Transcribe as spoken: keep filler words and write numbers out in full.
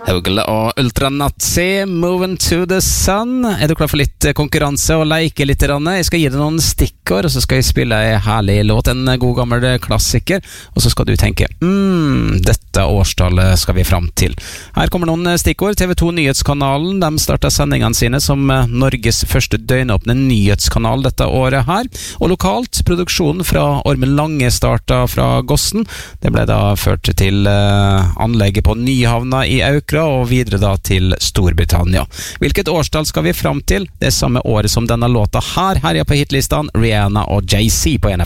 Ogle og Ultra Nazi, Moving to the Sun. Er du klar for litt konkurranse og leke litt? Jeg skal gi deg noen stikkord, og så skal jeg spille en herlig låt, en god gammel klassiker, og så skal du tenke, mm, dette årstallet skal vi fram til. Her kommer noen stikkord. T V to Nyhetskanalen, de startet sendingene sine som Norges første døgnåpne nyhetskanal dette året her, og lokalt, produksjonen fra Ormen Lange startet fra Gossen. Det ble da ført til uh, anlegget på Nyhavna i Aukra, og videre da til Storbritannia. Hvilket årstall skal vi fram til? Det er samme året som denne låta her, her er på hitlistene Rihanna og Jay-Z på N F M.